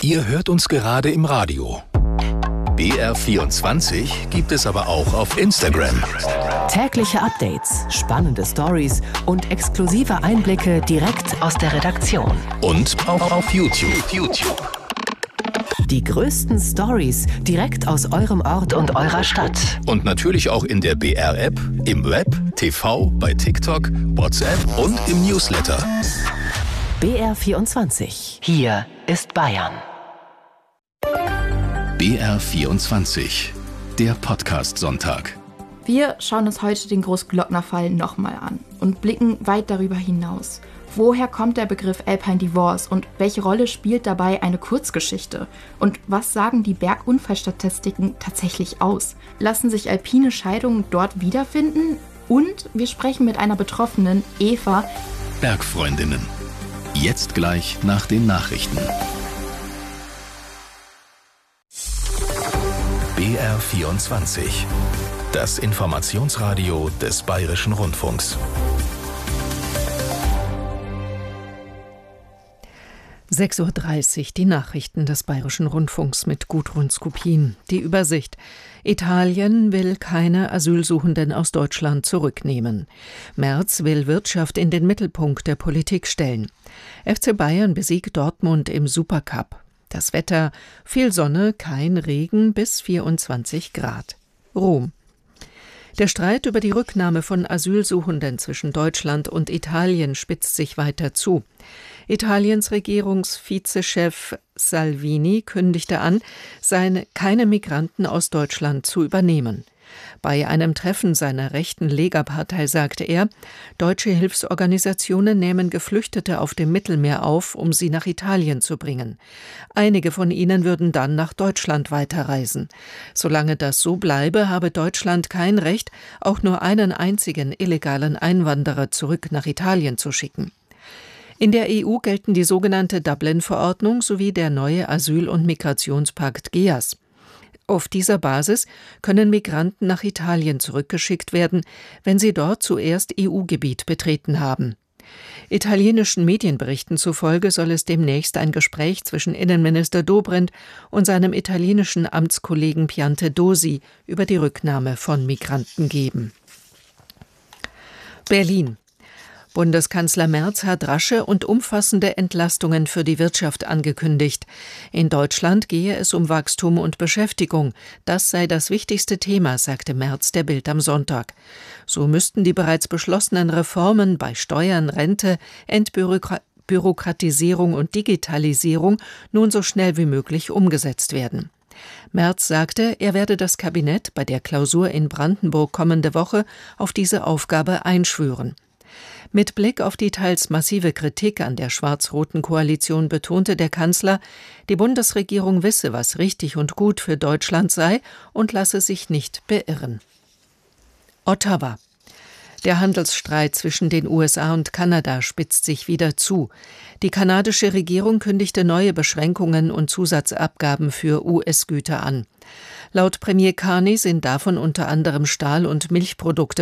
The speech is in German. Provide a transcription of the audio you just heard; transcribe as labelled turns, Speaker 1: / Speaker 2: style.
Speaker 1: Ihr hört uns gerade im Radio. BR24 gibt es aber auch auf Instagram.
Speaker 2: Tägliche Updates, spannende Stories und exklusive Einblicke direkt aus der Redaktion.
Speaker 1: Und auch auf YouTube.
Speaker 2: Die größten Stories direkt aus eurem Ort und eurer Stadt.
Speaker 1: Und natürlich auch in der BR-App, im Web, TV, bei TikTok, WhatsApp und im Newsletter.
Speaker 2: BR24. Hier ist Bayern.
Speaker 1: BR24, der Podcast-Sonntag.
Speaker 3: Wir schauen uns heute den Großglocknerfall nochmal an und blicken weit darüber hinaus. Woher kommt der Begriff Alpine Divorce und welche Rolle spielt dabei eine Kurzgeschichte? Und was sagen die Bergunfallstatistiken tatsächlich aus? Lassen sich alpine Scheidungen dort wiederfinden? Und wir sprechen mit einer Betroffenen, Eva.
Speaker 1: Bergfreundinnen. Jetzt gleich nach den Nachrichten. BR24, das Informationsradio des Bayerischen Rundfunks.
Speaker 4: 6:30 Uhr, die Nachrichten des Bayerischen Rundfunks mit Gudrun Skupin. Die Übersicht. Italien will keine Asylsuchenden aus Deutschland zurücknehmen. Merz will Wirtschaft in den Mittelpunkt der Politik stellen. FC Bayern besiegt Dortmund im Supercup. Das Wetter: viel Sonne, kein Regen bis 24 Grad. Rom. Der Streit über die Rücknahme von Asylsuchenden zwischen Deutschland und Italien spitzt sich weiter zu. Italiens Regierungsvizechef Salvini kündigte an, keine Migranten aus Deutschland zu übernehmen. Bei einem Treffen seiner rechten Lega-Partei sagte er, deutsche Hilfsorganisationen nähmen Geflüchtete auf dem Mittelmeer auf, um sie nach Italien zu bringen. Einige von ihnen würden dann nach Deutschland weiterreisen. Solange das so bleibe, habe Deutschland kein Recht, auch nur einen einzigen illegalen Einwanderer zurück nach Italien zu schicken. In der EU gelten die sogenannte Dublin-Verordnung sowie der neue Asyl- und Migrationspakt GEAS. Auf dieser Basis können Migranten nach Italien zurückgeschickt werden, wenn sie dort zuerst EU-Gebiet betreten haben. Italienischen Medienberichten zufolge soll es demnächst ein Gespräch zwischen Innenminister Dobrindt und seinem italienischen Amtskollegen Piantedosi über die Rücknahme von Migranten geben. Berlin. Bundeskanzler Merz hat rasche und umfassende Entlastungen für die Wirtschaft angekündigt. In Deutschland gehe es um Wachstum und Beschäftigung. Das sei das wichtigste Thema, sagte Merz der Bild am Sonntag. So müssten die bereits beschlossenen Reformen bei Steuern, Rente, Entbürokratisierung und Digitalisierung nun so schnell wie möglich umgesetzt werden. Merz sagte, er werde das Kabinett bei der Klausur in Brandenburg kommende Woche auf diese Aufgabe einschwören. Mit Blick auf die teils massive Kritik an der schwarz-roten Koalition betonte der Kanzler, die Bundesregierung wisse, was richtig und gut für Deutschland sei und lasse sich nicht beirren. Ottawa. Der Handelsstreit zwischen den USA und Kanada spitzt sich wieder zu. Die kanadische Regierung kündigte neue Beschränkungen und Zusatzabgaben für US-Güter an. Laut Premier Carney sind davon unter anderem Stahl- und Milchprodukte